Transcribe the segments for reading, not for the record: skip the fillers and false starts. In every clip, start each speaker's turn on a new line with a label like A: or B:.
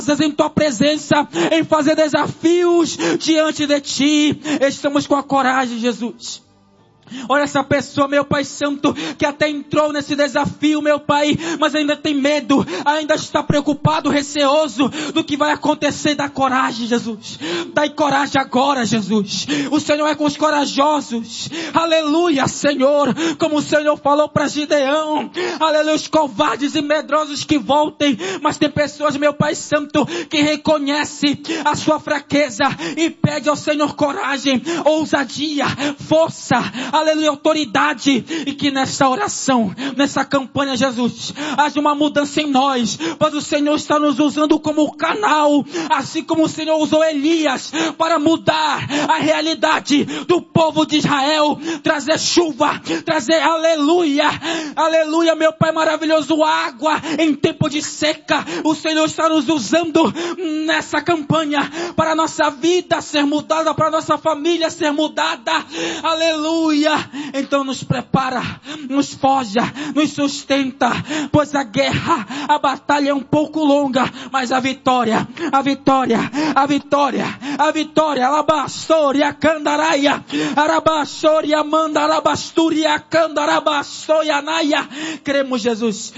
A: em tua presença, em fazer desafios diante de ti. Estamos com a coragem, Jesus. Olha essa pessoa, meu Pai Santo, que até entrou nesse desafio, meu Pai, mas ainda tem medo, ainda está preocupado, receoso do que vai acontecer. Dá coragem, Jesus. Dai coragem agora, Jesus. O Senhor é com os corajosos. Aleluia, Senhor. Como o Senhor falou para Gideão. Aleluia, os covardes e medrosos que voltem. Mas tem pessoas, meu Pai Santo, que reconhecem a sua fraqueza e pede ao Senhor coragem, ousadia, força, aleluia, autoridade, e que nessa oração, nessa campanha, Jesus, haja uma mudança em nós, pois o Senhor está nos usando como canal, assim como o Senhor usou Elias para mudar a realidade do povo de Israel, trazer chuva, trazer, aleluia, aleluia, meu Pai maravilhoso, água em tempo de seca. O Senhor está nos usando nessa campanha para a nossa vida ser mudada, para a nossa família ser mudada, aleluia. Então nos prepara, nos forja, nos sustenta, pois a guerra, a batalha é um pouco longa, mas a vitória, alabastoria, candaraia, arabastoria, mandarabasturia, candarabastoia, naia. Cremos, Jesus,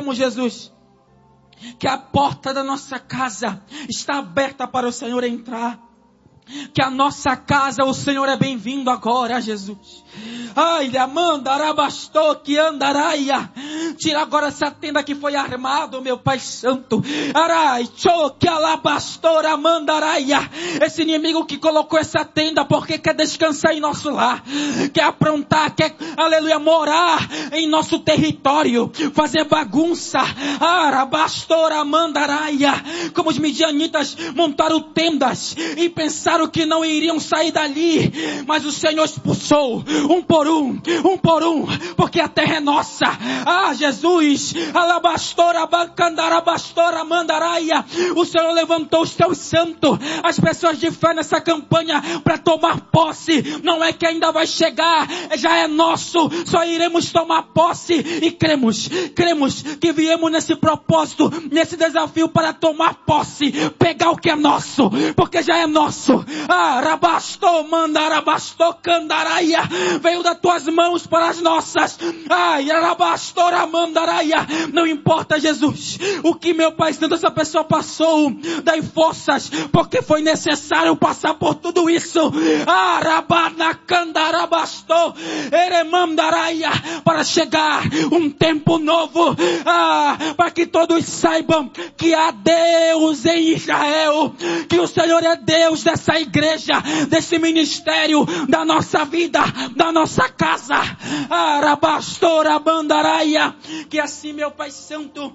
A: que a porta da nossa casa está aberta para o Senhor entrar. Que a nossa casa, o Senhor é bem-vindo agora, Jesus. Ai, Amanda, Arabastou, que andaraia. Tira agora essa tenda que foi armada, meu Pai Santo. Arai, choque, alabastor, amandaraia. Esse inimigo que colocou essa tenda porque quer descansar em nosso lar. Quer aprontar, quer, aleluia, morar em nosso território. Fazer bagunça. Arabastor, amandaraia. Como os midianitas montaram tendas e pensaram que não iriam sair dali. Mas o Senhor expulsou um por um, porque a terra é nossa. Ah, Jesus, alabastora, bancandarabastora, mandaraia. O Senhor levantou os teus santos, as pessoas de fé nessa campanha para tomar posse. Não é que ainda vai chegar, já é nosso, só iremos tomar posse. E cremos que viemos nesse propósito, nesse desafio para tomar posse, pegar o que é nosso, porque já é nosso. Ah, rabastou, mandarabastou, candaraia. Veio das tuas mãos para as nossas. Ai, arabastora, mandaraia. Não importa, Jesus, o que meu Pai Santo, essa pessoa passou, dai forças, porque foi necessário passar por tudo isso. Arabana, candarabastou, eremandaraia, para chegar um tempo novo. Para que todos saibam que há Deus em Israel, que o Senhor é Deus dessa igreja, desse ministério, da nossa vida, da nossa casa. Arabastora, bandaraia. Que assim, meu Pai Santo,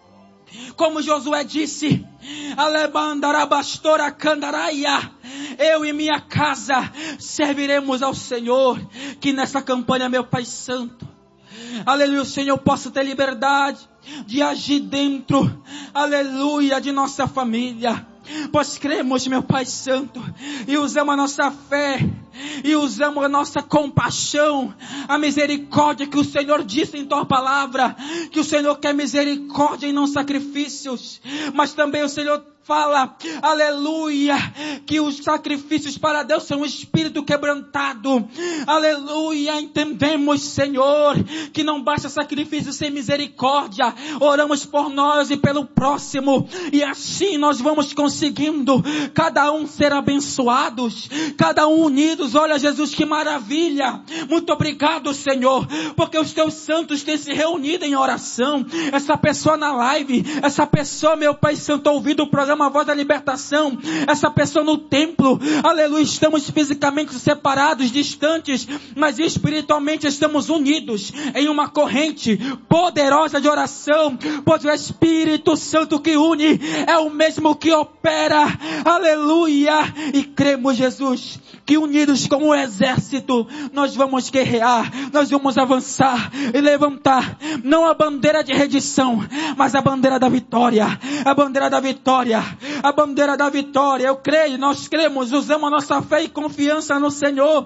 A: como Josué disse, alebandarabastora, candaraia, eu e minha casa serviremos ao Senhor. Que nessa campanha, meu Pai Santo, aleluia, o Senhor possa ter liberdade de agir dentro, aleluia, de nossa família. Pois cremos, meu Pai Santo, e usamos a nossa fé, e usamos a nossa compaixão, a misericórdia que o Senhor disse em tua palavra, que o Senhor quer misericórdia e não sacrifícios, mas também o Senhor fala, aleluia, que os sacrifícios para Deus são um espírito quebrantado. Aleluia, entendemos, Senhor, que não basta sacrifício sem misericórdia. Oramos por nós e pelo próximo, e assim nós vamos conseguindo cada um ser abençoados, cada um unidos. Olha, Jesus, que maravilha. Muito obrigado, Senhor, porque os teus santos têm se reunido em oração. Essa pessoa na live, essa pessoa, meu Pai Santo, ouvindo o programa Voz da Libertação, essa pessoa no templo, aleluia, estamos fisicamente separados, distantes, mas espiritualmente estamos unidos em uma corrente poderosa de oração, pois o Espírito Santo que une é o mesmo que opera, aleluia, e cremos, Jesus, que unidos como um exército, nós vamos guerrear, nós vamos avançar e levantar, não a bandeira de redição, mas a bandeira da vitória, a bandeira da vitória, a bandeira da vitória. Eu creio, nós cremos, usamos a nossa fé e confiança no Senhor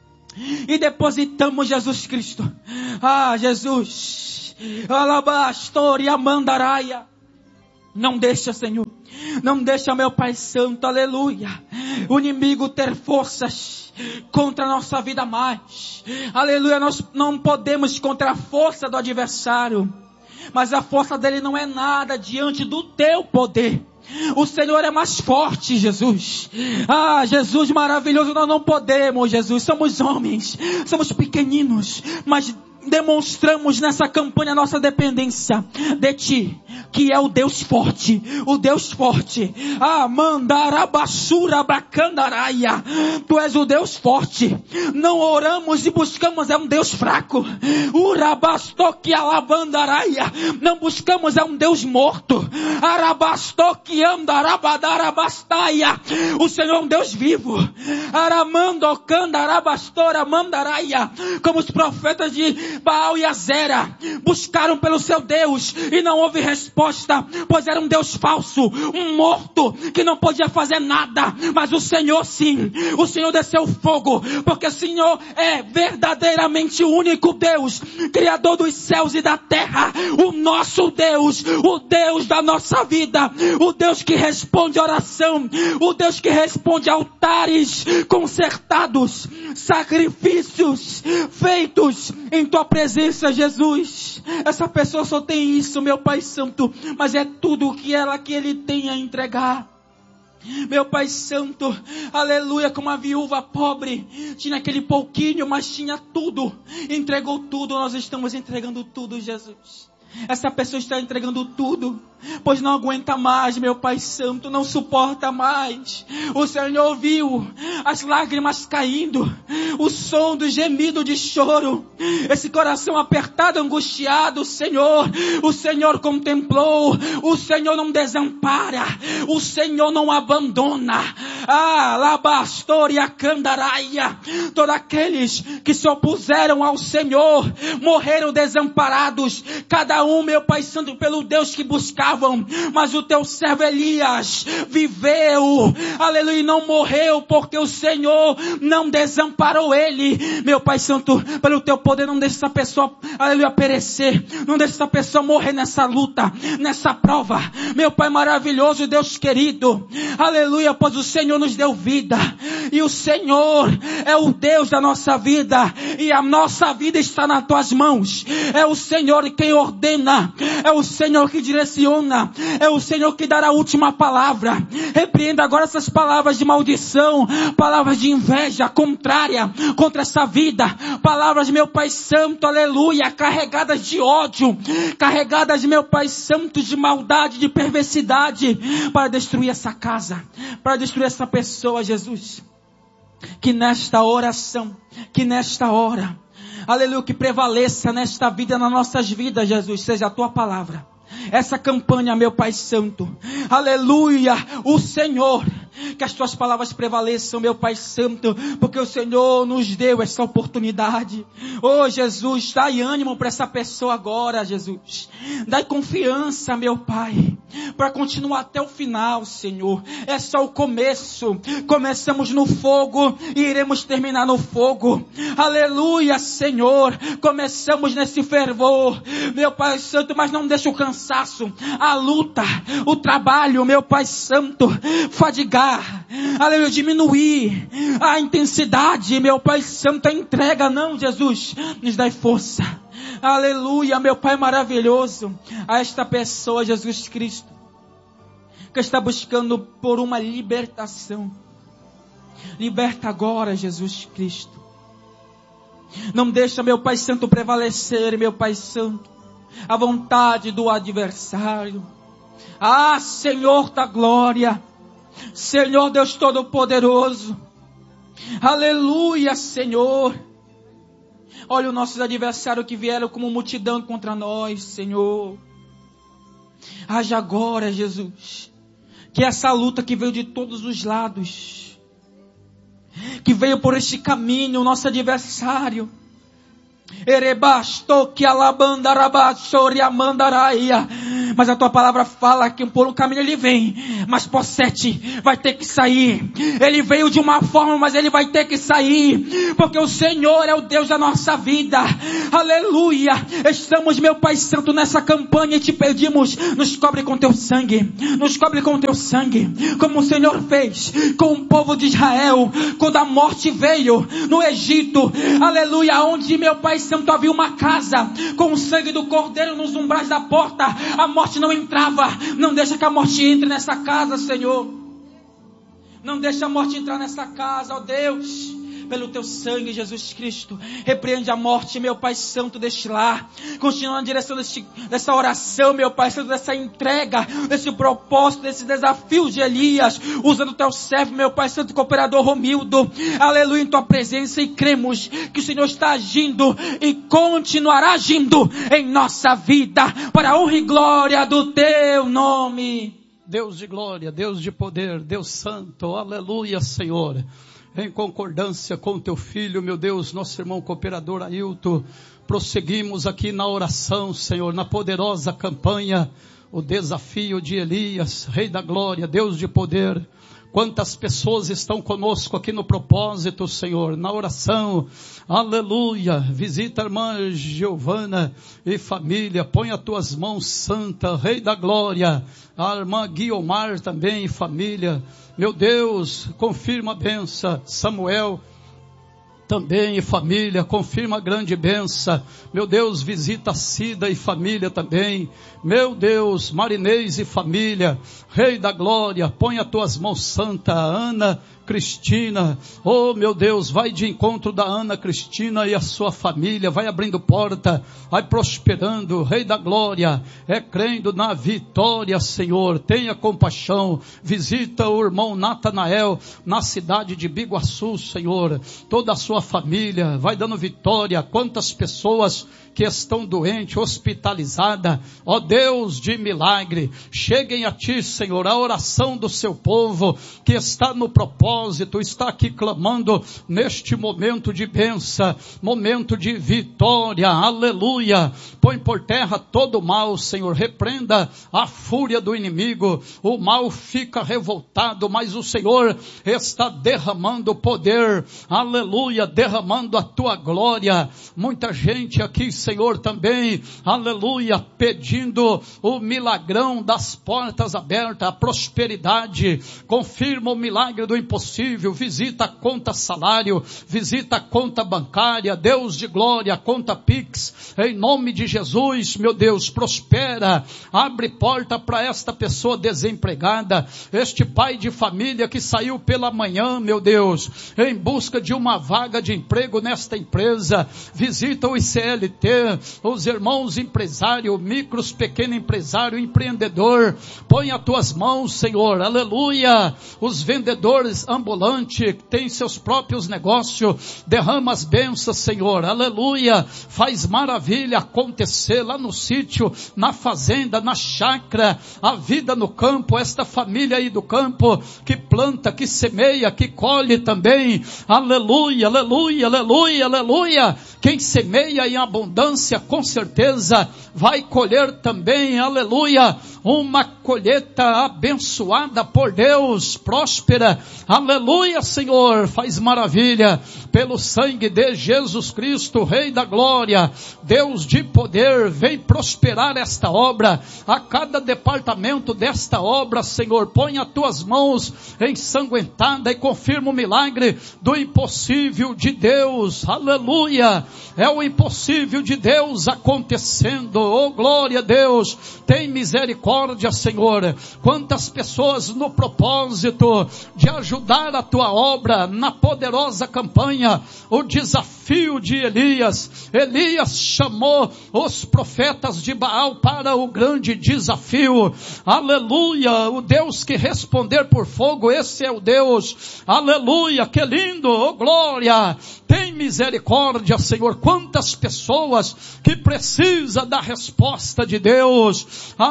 A: e depositamos Jesus Cristo. Ah, Jesus, alabastoria mandaraia. Não deixa, Senhor. Não deixa, meu Pai Santo, aleluia, o inimigo ter forças contra a nossa vida mais. Aleluia, nós não podemos contra a força do adversário, mas a força dele não é nada diante do teu poder. O Senhor é mais forte, Jesus. Jesus maravilhoso, nós não podemos, Jesus. Somos homens, somos pequeninos, mas demonstramos nessa campanha a nossa dependência de Ti, que é o Deus forte, o Deus forte. Mandarabassura bacandaraia. Tu és o Deus forte. Não oramos e buscamos é um Deus fraco. Urabastoque alabandaraia. Não buscamos é um Deus morto. Arabastoque andarabadarabastaia. O Senhor é um Deus vivo. Aramandocandarabastora mandaraia. Como os profetas de Baal e Azera buscaram pelo seu Deus e não houve resposta, pois era um Deus falso, um morto que não podia fazer nada. Mas o Senhor sim, o Senhor desceu fogo, porque o Senhor é verdadeiramente o único Deus, Criador dos céus e da terra, o nosso Deus, o Deus da nossa vida, o Deus que responde oração, o Deus que responde altares consertados, sacrifícios feitos em tua presença, Jesus. Essa pessoa só tem isso, meu Pai Santo, mas é tudo o que ele tem a entregar. Meu Pai Santo, aleluia, como a viúva pobre, tinha aquele pouquinho, mas tinha tudo, entregou tudo. Nós estamos entregando tudo, Jesus. Essa pessoa está entregando tudo, pois não aguenta mais, meu Pai Santo, não suporta mais. O Senhor viu as lágrimas caindo, o som do gemido de choro, esse coração apertado, angustiado. Senhor, o Senhor contemplou, o Senhor não desampara, o Senhor não abandona. Labastoria candaraia. Todos aqueles que se opuseram ao Senhor morreram desamparados, cada um, meu Pai Santo, pelo Deus que buscavam. Mas o teu servo Elias viveu, aleluia, e não morreu, porque o Senhor não desamparou ele. Meu Pai Santo, pelo teu poder, não deixe essa pessoa, aleluia, perecer, não deixe essa pessoa morrer nessa luta, nessa prova. Meu Pai maravilhoso, Deus querido, aleluia, pois o Senhor nos deu vida, e o Senhor é o Deus da nossa vida, e a nossa vida está nas tuas mãos. É o Senhor quem ordena, é o Senhor que direciona, é o Senhor que dará a última palavra. Repreenda agora essas palavras de maldição, palavras de inveja contrária contra essa vida, palavras, meu Pai Santo, aleluia, carregadas de ódio, carregadas, meu Pai Santo, de maldade, de perversidade, para destruir essa casa, para destruir essa pessoa, Jesus. Que nesta oração, que nesta hora, aleluia, que prevaleça nesta vida, nas nossas vidas, Jesus, seja a tua palavra. Essa campanha, meu Pai Santo, aleluia, o Senhor, que as tuas palavras prevaleçam, meu Pai Santo, porque o Senhor nos deu essa oportunidade. Oh Jesus, dai ânimo para essa pessoa agora, Jesus. Dai confiança, meu Pai, para continuar até o final, Senhor. É só o começo. Começamos no fogo e iremos terminar no fogo. Aleluia, Senhor. Começamos nesse fervor, meu Pai Santo, mas não deixa o cansaço, a luta, o trabalho, meu Pai Santo, fadigar, aleluia, diminuir a intensidade, meu Pai Santo, a entrega. Não, Jesus, nos dai força. Aleluia, meu Pai maravilhoso, a esta pessoa, Jesus Cristo, que está buscando por uma libertação. Liberta agora, Jesus Cristo. Não deixa, meu Pai Santo, prevalecer, meu Pai Santo, a vontade do adversário. Senhor da glória, Senhor Deus Todo-Poderoso, aleluia, Senhor. Olha os nossos adversários que vieram como multidão contra nós, Senhor. Haja agora, Jesus, que essa luta que veio de todos os lados, que veio por este caminho, o nosso adversário, Mas a tua palavra fala que por um caminho ele vem, mas por 7 vai ter que sair. Ele veio de uma forma, mas ele vai ter que sair, porque o Senhor é o Deus da nossa vida. Aleluia. Estamos, meu Pai Santo, nessa campanha e te pedimos, nos cobre com teu sangue, nos cobre com teu sangue, como o Senhor fez com o povo de Israel, quando a morte veio no Egito. Aleluia. Onde, meu Pai Santo, havia uma casa com o sangue do Cordeiro nos umbrais da porta, a morte não entrava. Não deixa que a morte entre nessa casa, Senhor. Não deixa a morte entrar nessa casa, ó Deus. Pelo teu sangue, Jesus Cristo, repreende a morte, meu Pai Santo, deste lar. Continua na direção dessa oração, meu Pai Santo, dessa entrega, desse propósito, desse desafio de Elias, usando o teu servo, meu Pai Santo, cooperador Romildo. Aleluia, em tua presença, e cremos que o Senhor está agindo e continuará agindo em nossa vida, para a honra e glória do teu nome.
B: Deus de glória, Deus de poder, Deus santo, aleluia, Senhor. Em concordância com teu filho, meu Deus, nosso irmão cooperador Ailton, prosseguimos aqui na oração, Senhor, na poderosa campanha, o desafio de Elias, Rei da glória, Deus de poder. Quantas pessoas estão conosco aqui no propósito, Senhor, na oração, aleluia. Visita a irmã Giovana e família, põe as tuas mãos santa, Rei da glória. A irmã Guiomar também, família, meu Deus, confirma a benção. Samuel também e família, confirma a grande benção. Meu Deus, visita a Cida e família também. Meu Deus, Marinês e família, Rei da glória, põe as tuas mãos santa. Ana Cristina, oh meu Deus, vai de encontro da Ana Cristina e a sua família, vai abrindo porta, vai prosperando, Rei da glória, crendo na vitória, Senhor. Tenha compaixão, visita o irmão Natanael na cidade de Biguaçu, Senhor, toda a sua família, vai dando vitória. Quantas pessoas que estão doentes, hospitalizadas, ó Deus de milagre, cheguem a ti, Senhor. A oração do seu povo que está no propósito, está aqui clamando neste momento de bênção, momento de vitória, aleluia. Põe por terra todo o mal, Senhor, repreenda a fúria do inimigo. O mal fica revoltado, mas o Senhor está derramando poder, aleluia, derramando a tua glória. Muita gente aqui, Senhor, também, aleluia, pedindo o milagrão das portas abertas, a prosperidade. Confirma o milagre do impossível. Visita a conta salário, visita a conta bancária, Deus de glória, a conta Pix, em nome de Jesus, meu Deus, prospera, abre porta para esta pessoa desempregada, este pai de família que saiu pela manhã, meu Deus, em busca de uma vaga de emprego nesta empresa. Visita o ICLT, os irmãos empresário, micros, pequeno empresário, empreendedor. Põe as tuas mãos, Senhor, aleluia. Os vendedores ambulantes, que têm seus próprios negócios, derrama as bênçãos, Senhor, aleluia. Faz maravilha acontecer lá no sítio, na fazenda, na chácara, a vida no campo, esta família aí do campo, que planta, que semeia, que colhe também, aleluia, aleluia, aleluia, aleluia. Quem semeia em abundância, com certeza vai colher também, aleluia, uma colheita abençoada por Deus, próspera, aleluia, Senhor, faz maravilha, pelo sangue de Jesus Cristo, Rei da glória, Deus de poder, vem prosperar esta obra, a cada departamento desta obra, Senhor, põe as tuas mãos ensanguentada e confirma o milagre do impossível de Deus, aleluia. É o impossível de Deus acontecendo, oh glória a Deus, tem misericórdia, Senhor. Quantas pessoas no propósito de ajudar a tua obra, na poderosa campanha, o desafio de Elias. Elias chamou os profetas de Baal para o grande desafio, aleluia. O Deus que responder por fogo, esse é o Deus, aleluia, que lindo, oh glória. Tem misericórdia, Senhor. Quantas pessoas que precisam da resposta de Deus. Ah, Senhor,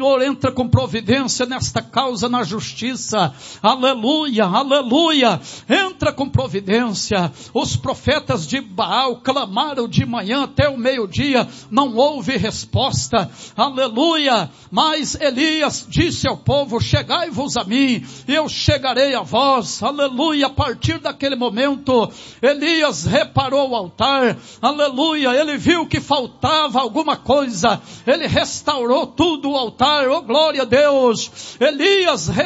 B: Senhor entra com providência nesta causa, na justiça. Aleluia, aleluia. Entra com providência. Os profetas de Baal clamaram de manhã até o meio-dia, não houve resposta. Aleluia. Mas Elias disse ao povo: chegai-vos a mim, eu chegarei a vós. Aleluia. A partir daquele momento, Elias reparou o altar. Aleluia. Ele viu que faltava alguma coisa. Ele restaurou tudo o altar. Oh, glória a Deus. Elias